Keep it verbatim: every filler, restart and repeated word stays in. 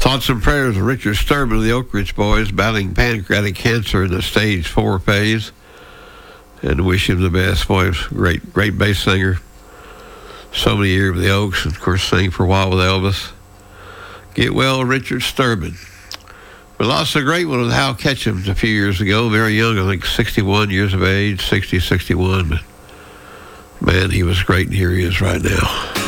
Thoughts and prayers of Richard Sturman of the Oak Ridge Boys, battling pancreatic cancer in the stage four phase. And wish him the best. Boy, great, great bass singer. So many years with the Oaks, and of course sang for a while with Elvis. Get well, Richard Sturman. We lost a great one with Hal Ketchum a few years ago, very young, I think sixty-one years of age, sixty, sixty-one. But man, he was great, and here he is right now.